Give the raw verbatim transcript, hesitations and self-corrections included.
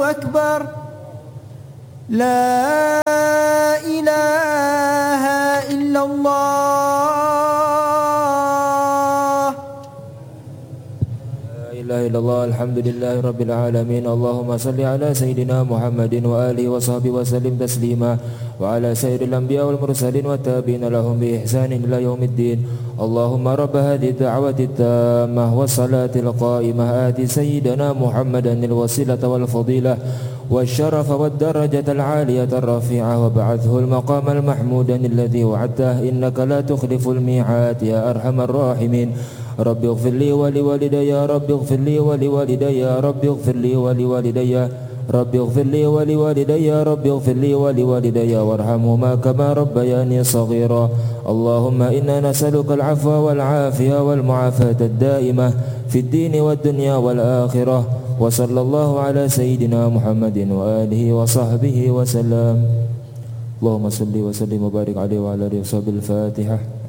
أكبر لا إله إلا الله لا إله إلا الله الحمد لله رب العالمين اللهم صل على سيدنا محمد وآله وصحبه وسلم تسليما وعلى سائر الأنبياء والمرسلين والتابعين لهم بإحسان إلى يوم الدين اللهم رب هذه الدعوة التامة والصلاة القائمة آت سيدنا محمدا الوسيلة والفضيلة والشرف والدرجة العالية الرفيعة وبعثه المقام المحمود الذي وعدته إنك لا تخلف الميعاد يا أرحم الراحمين رب اغفر لي ولوالدي يا رب اغفر لي ولوالدي يا رب اغفر لي ولوالدي رب اغفر لي ولوالدي يا رب اغفر لي ولوالدي وارحمهما كما ربياني صغيرا اللهم إنا نسألك العفو والعافية والمعافاة الدائمة في الدين والدنيا والآخرة وصلى الله على سيدنا محمد وآله وصحبه وسلم اللهم صل وسلم وبارك عليه وعلى آله وصحبه الفاتحة.